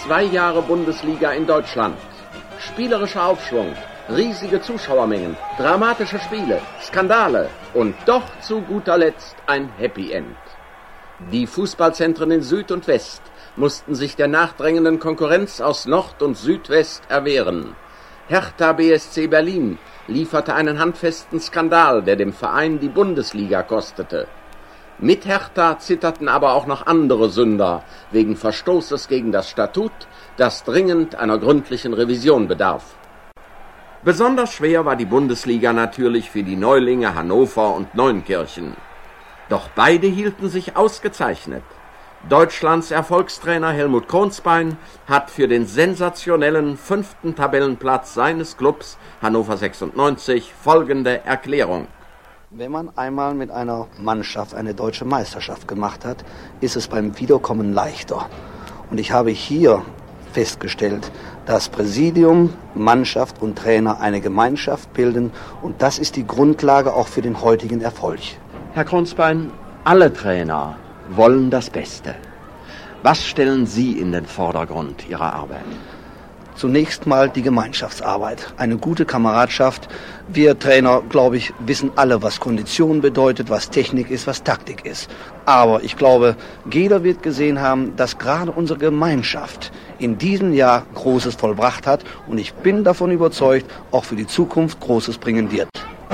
2 Jahre Bundesliga in Deutschland. Spielerischer Aufschwung, riesige Zuschauermengen, dramatische Spiele, Skandale und doch zu guter Letzt ein Happy End. Die Fußballzentren in Süd und West mussten sich der nachdrängenden Konkurrenz aus Nord und Südwest erwehren. Hertha BSC Berlin lieferte einen handfesten Skandal, der dem Verein die Bundesliga kostete. Mit Hertha zitterten aber auch noch andere Sünder wegen Verstoßes gegen das Statut, das dringend einer gründlichen Revision bedarf. Besonders schwer war die Bundesliga natürlich für die Neulinge Hannover und Neunkirchen. Doch beide hielten sich ausgezeichnet. Deutschlands Erfolgstrainer Helmut Kronsbein hat für den sensationellen 5. Tabellenplatz seines Clubs Hannover 96 folgende Erklärung. Wenn man einmal mit einer Mannschaft eine deutsche Meisterschaft gemacht hat, ist es beim Wiederkommen leichter. Und ich habe hier festgestellt, dass Präsidium, Mannschaft und Trainer eine Gemeinschaft bilden und das ist die Grundlage auch für den heutigen Erfolg. Herr Kronsbein, alle Trainer wollen das Beste. Was stellen Sie in den Vordergrund Ihrer Arbeit? Zunächst mal die Gemeinschaftsarbeit, eine gute Kameradschaft. Wir Trainer, glaube ich, wissen alle, was Kondition bedeutet, was Technik ist, was Taktik ist. Aber ich glaube, jeder wird gesehen haben, dass gerade unsere Gemeinschaft in diesem Jahr Großes vollbracht hat. Und ich bin davon überzeugt, auch für die Zukunft Großes bringen wird.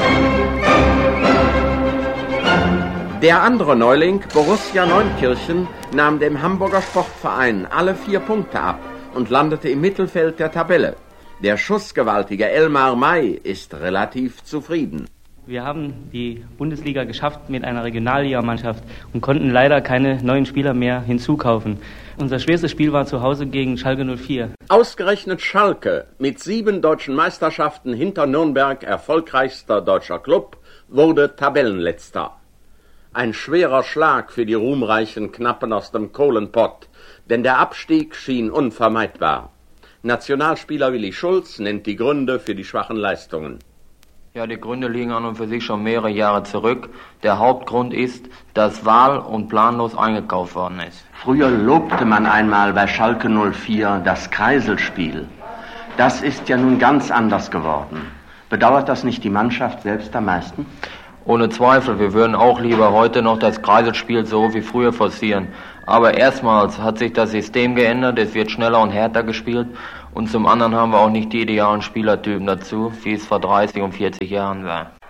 Der andere Neuling, Borussia Neunkirchen, nahm dem Hamburger Sportverein alle 4 Punkte ab und landete im Mittelfeld der Tabelle. Der schussgewaltige Elmar May ist relativ zufrieden. Wir haben die Bundesliga geschafft mit einer Regionalligamannschaft und konnten leider keine neuen Spieler mehr hinzukaufen. Unser schwerstes Spiel war zu Hause gegen Schalke 04. Ausgerechnet Schalke, mit 7 deutschen Meisterschaften hinter Nürnberg erfolgreichster deutscher Club, wurde Tabellenletzter. Ein schwerer Schlag für die ruhmreichen Knappen aus dem Kohlenpott, denn der Abstieg schien unvermeidbar. Nationalspieler Willi Schulz nennt die Gründe für die schwachen Leistungen. Ja, die Gründe liegen an und für sich schon mehrere Jahre zurück. Der Hauptgrund ist, dass wahl- und planlos eingekauft worden ist. Früher lobte man einmal bei Schalke 04 das Kreiselspiel. Das ist ja nun ganz anders geworden. Bedauert das nicht die Mannschaft selbst am meisten? Ohne Zweifel, wir würden auch lieber heute noch das Kreiselspiel so wie früher forcieren. Aber erstmals hat sich das System geändert, es wird schneller und härter gespielt und zum anderen haben wir auch nicht die idealen Spielertypen dazu, wie es vor 30 und 40 Jahren war.